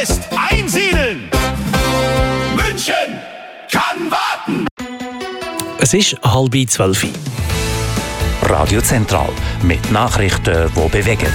Ist einsiedeln! München kann warten! Es ist 11:30. Radio Zentral mit Nachrichten, die bewegen.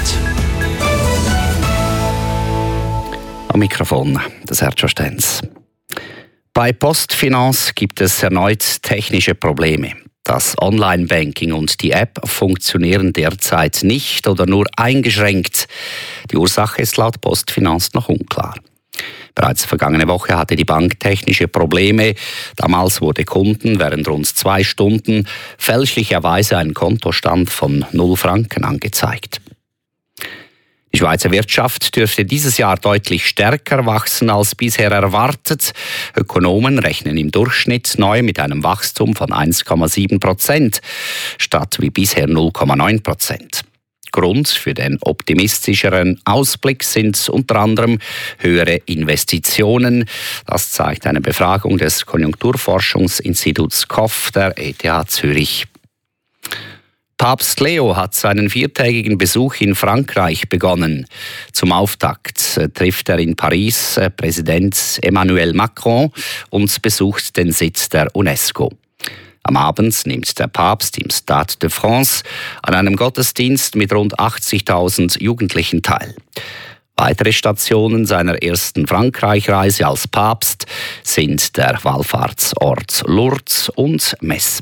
Am Mikrofon das Sergio Stenz. Bei PostFinance gibt es erneut technische Probleme. Das Online-Banking und die App funktionieren derzeit nicht oder nur eingeschränkt. Die Ursache ist laut PostFinance noch unklar. Bereits vergangene Woche hatte die Bank technische Probleme. Damals wurde Kunden während rund 2 Stunden fälschlicherweise ein Kontostand von 0 Franken angezeigt. Die Schweizer Wirtschaft dürfte dieses Jahr deutlich stärker wachsen als bisher erwartet. Ökonomen rechnen im Durchschnitt neu mit einem Wachstum von 1,7% statt wie bisher 0,9%. Grund für den optimistischeren Ausblick sind unter anderem höhere Investitionen. Das zeigt eine Befragung des Konjunkturforschungsinstituts KOF der ETH Zürich. Papst Leo hat seinen 4-tägigen Besuch in Frankreich begonnen. Zum Auftakt trifft er in Paris Präsident Emmanuel Macron und besucht den Sitz der UNESCO. Am Abend nimmt der Papst im Stade de France an einem Gottesdienst mit rund 80.000 Jugendlichen teil. Weitere Stationen seiner ersten Frankreich-Reise als Papst sind der Wallfahrtsort Lourdes und Metz.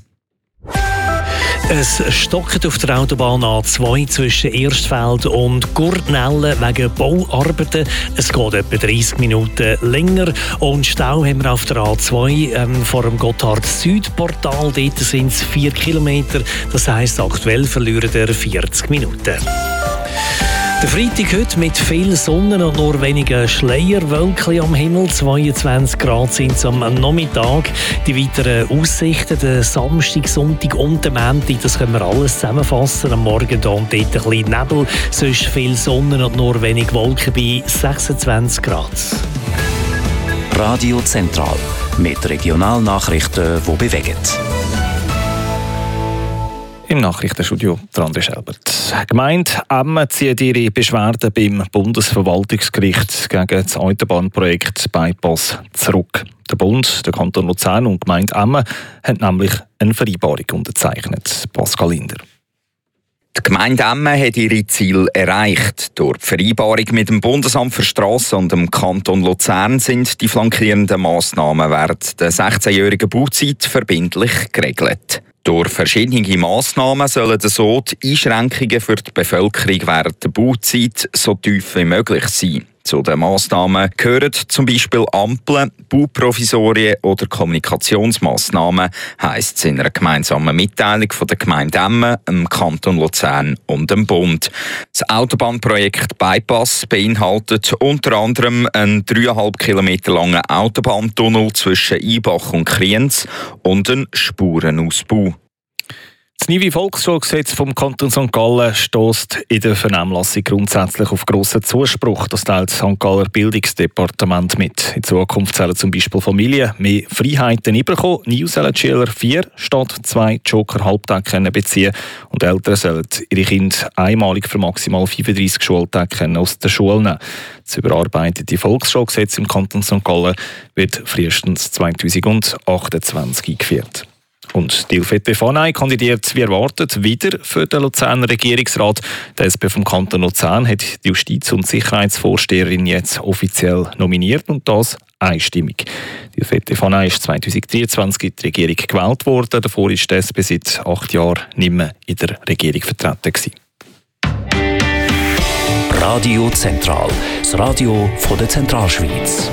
Es stockt auf der Autobahn A2 zwischen Erstfeld und Gurtnellen wegen Bauarbeiten. Es geht etwa 30 Minuten länger. Und Stau haben wir auf der A2 vor dem Gotthard-Süd-Portal. Dort sind es 4 Kilometer. Das heisst, aktuell verlieren wir 40 Minuten. Der Freitag heute mit viel Sonne und nur wenige Schleierwölkchen am Himmel. 22 Grad sind es am Nachmittag. Die weiteren Aussichten, den Samstag, Sonntag und den Montag, das können wir alles zusammenfassen. Am Morgen da und dort ein bisschen Nebel, sonst viel Sonne und nur wenig Wolken bei 26 Grad. Radio Zentral mit Regionalnachrichten, die bewegen. Im Nachrichtenstudio André Schelbert. Die Gemeinde Emmen zieht ihre Beschwerden beim Bundesverwaltungsgericht gegen das Autobahnprojekt Bypass zurück. Der Bund, der Kanton Luzern und die Gemeinde Emmen haben nämlich eine Vereinbarung unterzeichnet. Pascal Linder. Die Gemeinde Emmen hat ihre Ziele erreicht. Durch die Vereinbarung mit dem Bundesamt für Strassen und dem Kanton Luzern sind die flankierenden Massnahmen während der 16-jährigen Bauzeit verbindlich geregelt. Durch verschiedene Massnahmen sollen so die Einschränkungen für die Bevölkerung während der Bauzeit so tief wie möglich sein. Zu den Massnahmen gehören zum Beispiel Ampeln, Bauprovisorien oder Kommunikationsmassnahmen, heisst es in einer gemeinsamen Mitteilung von der Gemeinde Emmen, dem Kanton Luzern und dem Bund. Das Autobahnprojekt Bypass beinhaltet unter anderem einen 3,5 Kilometer langen Autobahntunnel zwischen Einbach und Kriens und einen Spurenausbau. Das neue Volksschulgesetz vom Kanton St. Gallen stösst in der Vernehmlassung grundsätzlich auf grossen Zuspruch. Das teilt das St. Galler Bildungsdepartement mit. In Zukunft sollen zum Beispiel Familien mehr Freiheiten bekommen. Neu sollen die Schüler 4 statt 2 Joker-Halbtage beziehen und Eltern sollen ihre Kinder einmalig für maximal 35 Schultage aus der Schule nehmen. Das überarbeitete Volksschulgesetz im Kanton St. Gallen wird frühestens 2028 eingeführt. Und die Elfette Fanay kandidiert wie erwartet wieder für den Luzerner Regierungsrat. Die SP vom Kanton Luzern hat die Justiz- und Sicherheitsvorsteherin jetzt offiziell nominiert und das einstimmig. Die Elfette Fanay ist 2023 in die Regierung gewählt worden. Davor ist die SP seit 8 Jahren nicht mehr in der Regierung vertreten gewesen. Radio Zentral, das Radio von der Zentralschweiz.